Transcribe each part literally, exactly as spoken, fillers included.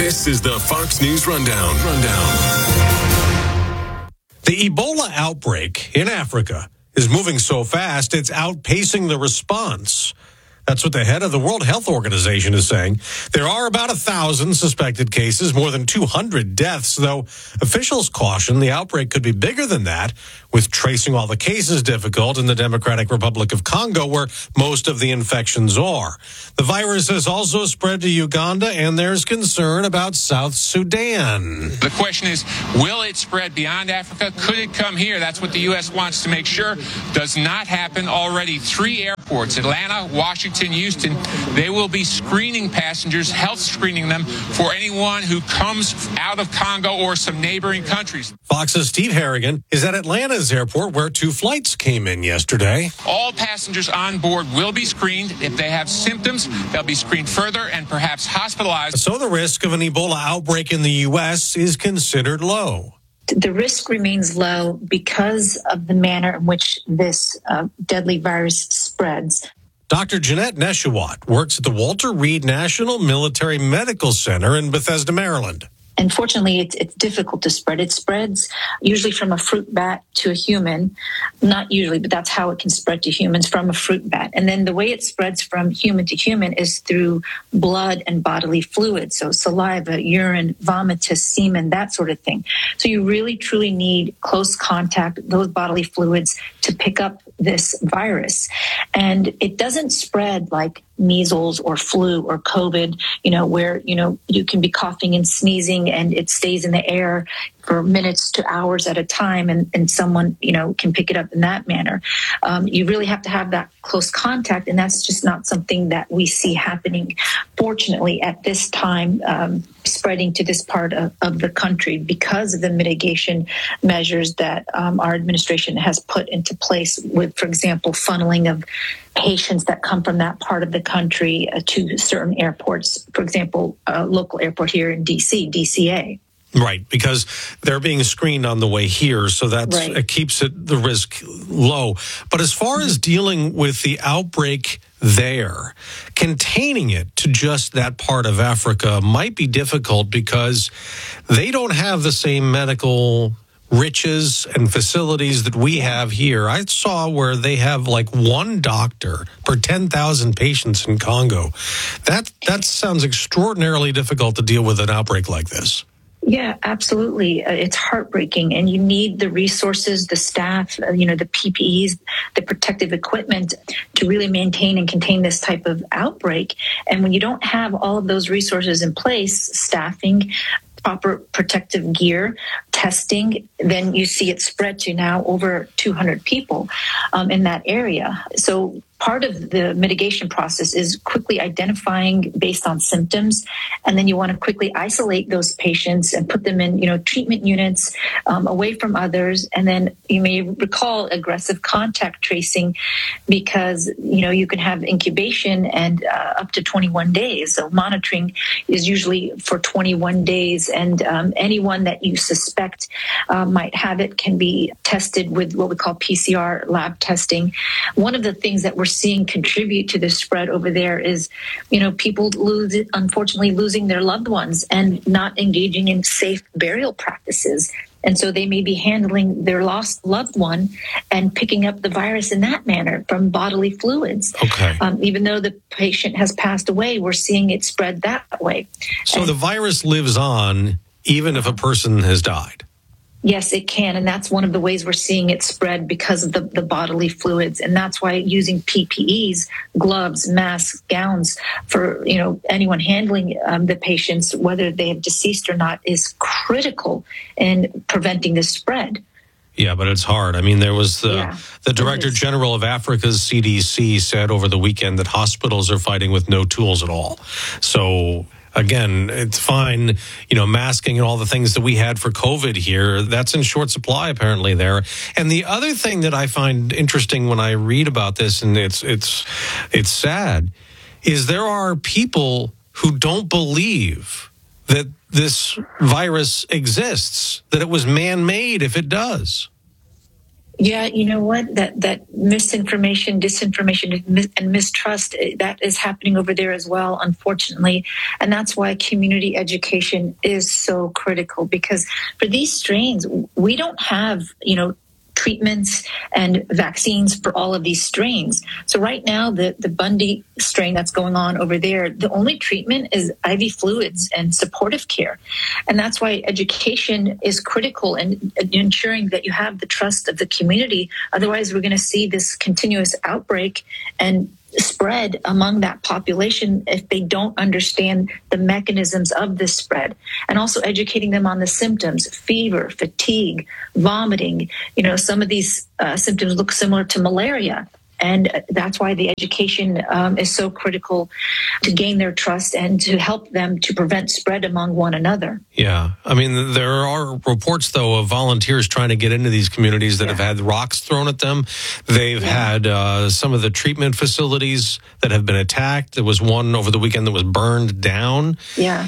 This is the Fox News Rundown. Rundown. The Ebola outbreak in Africa is moving so fast, it's outpacing the response. That's what the head of the World Health Organization is saying. There are about a thousand suspected cases, more than two hundred deaths, though officials caution the outbreak could be bigger than that, with tracing all the cases difficult in the Democratic Republic of Congo, where most of the infections are. The virus has also spread to Uganda, and there's concern about South Sudan. The question is, will it spread beyond Africa? Could it come here? That's what the U S wants to make sure does not happen. Already three airports, Atlanta, Washington, Houston, they will be screening passengers, health screening them for anyone who comes out of Congo or some neighboring countries. Fox's Steve Harrigan is at Atlanta's airport, where two flights came in yesterday. All passengers on board will be screened. If they have symptoms, they'll be screened further and perhaps hospitalized. So the risk of an Ebola outbreak in the U S is considered low. The risk remains low because of the manner in which this uh, deadly virus spreads. Doctor Jeanette Neshawat works at the Walter Reed National Military Medical Center in Bethesda, Maryland. Unfortunately, it's, it's difficult to spread. It spreads usually from a fruit bat to a human. Not usually, but that's how it can spread to humans, from a fruit bat. And then the way it spreads from human to human is through blood and bodily fluids. So saliva, urine, vomitus, semen, that sort of thing. So you really, truly need close contact, those bodily fluids, to pick up this virus. And it doesn't spread like measles or flu or COVID, you know, where, you know, you can be coughing and sneezing and it stays in the air for minutes to hours at a time, and, and someone, you know, can pick it up in that manner. Um, you really have to have that close contact, and that's just not something that we see happening, fortunately, at this time, um, spreading to this part of, of the country because of the mitigation measures that um, our administration has put into place with, for example, funneling of patients that come from that part of the country uh, to certain airports, for example, a local airport here in D C, D C A. Right, because they're being screened on the way here, so that Right. it keeps it the risk low. But as far as dealing with the outbreak there, containing it to just that part of Africa might be difficult because they don't have the same medical riches and facilities that we have here. I saw where they have like one doctor per ten thousand patients in Congo. That that sounds extraordinarily difficult to deal with an outbreak like this. Yeah, absolutely. Uh, it's heartbreaking, and you need the resources, the staff, uh, you know, the P P Es, the protective equipment to really maintain and contain this type of outbreak. And when you don't have all of those resources in place, staffing, proper protective gear, testing, then you see it spread to now over two hundred people um, in that area. So part of the mitigation process is quickly identifying based on symptoms, and then you want to quickly isolate those patients and put them in, you know, treatment units um, away from others. And then you may recall aggressive contact tracing, because, you know, you can have incubation and uh, up to twenty-one days. So monitoring is usually for twenty-one days, and um, anyone that you suspect uh, might have it can be tested with what we call P C R lab testing. One of the things that we're seeing contribute to the spread over there is, you know, people lose, unfortunately losing their loved ones and not engaging in safe burial practices. And so they may be handling their lost loved one and picking up the virus in that manner from bodily fluids. Okay. Um, even though the patient has passed away, we're seeing it spread that way. So and, the virus lives on even if a person has died? Yes, it can. And that's one of the ways we're seeing it spread because of the, the bodily fluids. And that's why using P P Es, gloves, masks, gowns for, you know, anyone handling um, the patients, whether they have deceased or not, is critical in preventing the spread. Yeah, but it's hard. I mean, there was the, Yeah, the Director General of Africa's C D C said over the weekend that hospitals are fighting with no tools at all. So again, it's fine, you know, masking and all the things that we had for COVID here. That's in short supply, apparently, there. And the other thing that I find interesting when I read about this, and it's it's it's sad, is there are people who don't believe that this virus exists, that it was man-made if it does. Yeah, you know what? That that misinformation, disinformation, and mistrust, that is happening over there as well, unfortunately. And that's why community education is so critical, because for these strains, we don't have, you know, treatments and vaccines for all of these strains. So right now, the, the Bundy strain that's going on over there, the only treatment is I V fluids and supportive care. And that's why education is critical in ensuring that you have the trust of the community. Otherwise, we're going to see this continuous outbreak and spread among that population if they don't understand the mechanisms of this spread, and also educating them on the symptoms: fever, fatigue, vomiting. You know, some of these uh, symptoms look similar to malaria. And that's why the education um, is so critical to gain their trust and to help them to prevent spread among one another. Yeah. I mean, there are reports, though, of volunteers trying to get into these communities that yeah. have had rocks thrown at them. They've yeah. had uh, some of the treatment facilities that have been attacked. There was one over the weekend that was burned down. Yeah.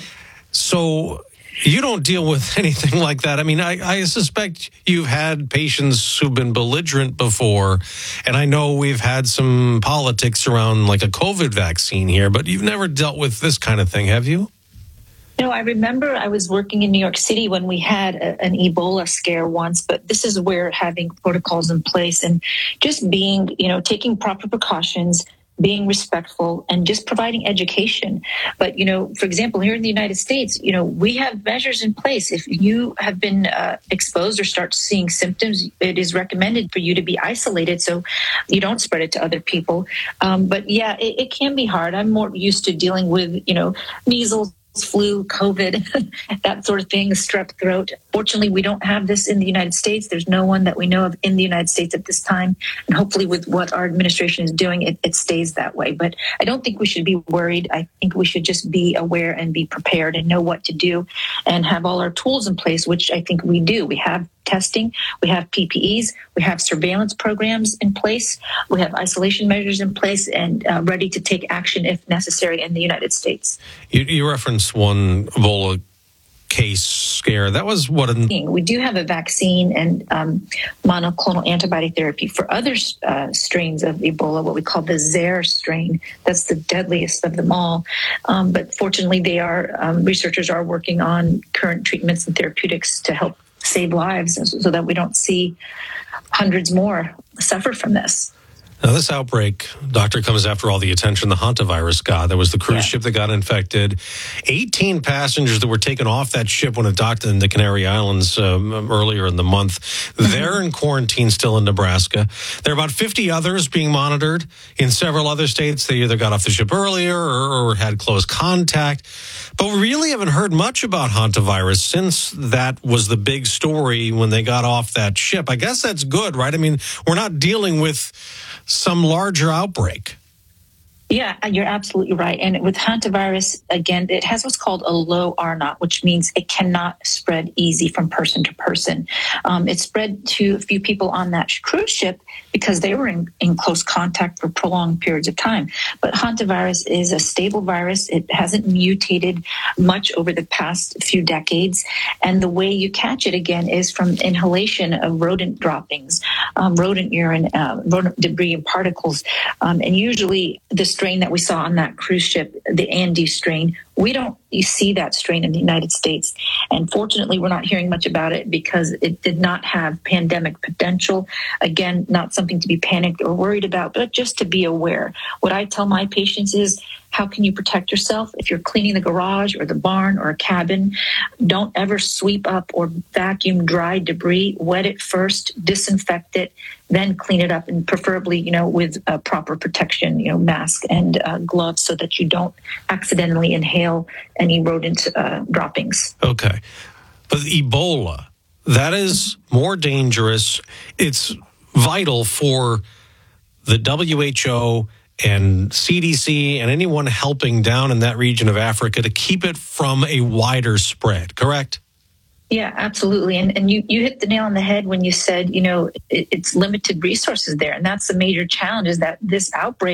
So you don't deal with anything like that. I mean, I, I suspect you've had patients who've been belligerent before, and I know we've had some politics around like a COVID vaccine here, but you've never dealt with this kind of thing, have you? No, I remember I was working in New York City when we had a, an Ebola scare once, but this is where having protocols in place and just being, you know, taking proper precautions, being respectful, and just providing education. But, you know, for example, here in the United States, you know, we have measures in place. If you have been uh, exposed or start seeing symptoms, it is recommended for you to be isolated so you don't spread it to other people. Um, but yeah, it, it can be hard. I'm more used to dealing with, you know, measles, flu, COVID, that sort of thing, strep throat. Fortunately, we don't have this in the United States. There's no one that we know of in the United States at this time. And hopefully with what our administration is doing, it, it stays that way. But I don't think we should be worried. I think we should just be aware and be prepared and know what to do and have all our tools in place, which I think we do. We have testing, we have P P Es, we have surveillance programs in place, we have isolation measures in place, and uh, ready to take action if necessary in the United States. You, you referenced one Ebola case scare. That was what? An- we do have a vaccine and um, monoclonal antibody therapy for other uh, strains of Ebola, what we call the Zaire strain. That's the deadliest of them all. Um, but fortunately, they are um, researchers are working on current treatments and therapeutics to help save lives so that we don't see hundreds more suffer from this. Now, this outbreak, Doctor, comes after all the attention the hantavirus got. There was the cruise yeah. ship that got infected. eighteen passengers that were taken off that ship when it docked in the Canary Islands um, earlier in the month. Mm-hmm. They're in quarantine still in Nebraska. There are about fifty others being monitored in several other states. They either got off the ship earlier or, or had close contact. But we really haven't heard much about hantavirus since that was the big story when they got off that ship. I guess that's good, right? I mean, we're not dealing with some larger outbreak. Yeah, you're absolutely right. And with hantavirus, again, it has what's called a low R naught, which means it cannot spread easy from person to person. Um, it spread to a few people on that cruise ship because they were in, in close contact for prolonged periods of time. But hantavirus is a stable virus. It hasn't mutated much over the past few decades. And the way you catch it, again, is from inhalation of rodent droppings, um, rodent urine, uh, rodent debris and particles. Um, and usually the strain that we saw on that cruise ship, the Andes strain, we don't you see that strain in the United States. And fortunately, we're not hearing much about it because it did not have pandemic potential. Again, not something to be panicked or worried about, but just to be aware. What I tell my patients is, how can you protect yourself? If you're cleaning the garage or the barn or a cabin, don't ever sweep up or vacuum dry debris. Wet it first, disinfect it, then clean it up, and preferably, you know, with a proper protection, you know, mask and uh, gloves so that you don't accidentally inhale any rodent uh, droppings. Okay. But Ebola, that is more dangerous. It's vital for the W H O and C D C and anyone helping down in that region of Africa to keep it from a wider spread, correct? Yeah, absolutely. And and you, you hit the nail on the head when you said, you know, it, it's limited resources there. And that's the major challenge, is that this outbreak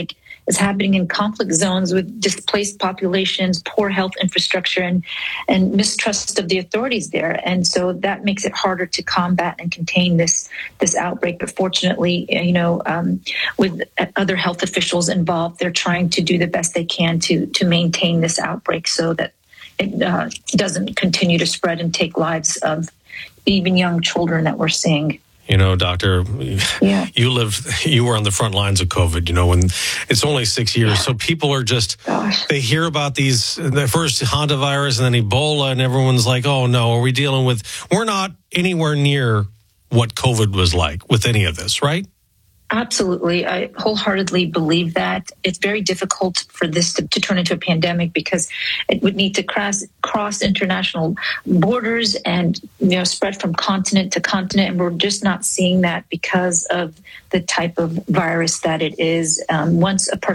is happening in conflict zones with displaced populations, poor health infrastructure, and, and mistrust of the authorities there. And so that makes it harder to combat and contain this, this outbreak. But fortunately, you know, um, with other health officials involved, they're trying to do the best they can to, to maintain this outbreak so that it uh, doesn't continue to spread and take lives of even young children that we're seeing. You know, Doctor, yeah. you live, you were on the front lines of COVID, you know, when it's only six years. Yeah. So people are just, Gosh. they hear about these, the first Honda virus and then Ebola, and everyone's like, oh no, are we dealing with, we're not anywhere near what COVID was like with any of this, right? Absolutely. I wholeheartedly believe that. It's very difficult for this to, to turn into a pandemic because it would need to cross, cross international borders and, you know, spread from continent to continent. And we're just not seeing that because of the type of virus that it is. Um, once a person